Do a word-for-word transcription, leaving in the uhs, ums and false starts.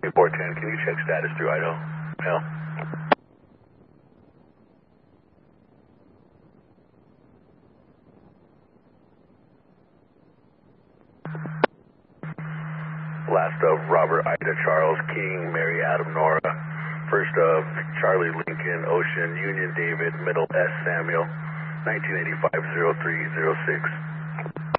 four ten, can you check status through Idaho? Mail. Last of Robert, Ida, Charles, King, Mary, Adam, Nora. First of Charlie, Lincoln, Ocean, Union, David, Middle, S, Samuel. nineteen eighty-five, oh three oh six.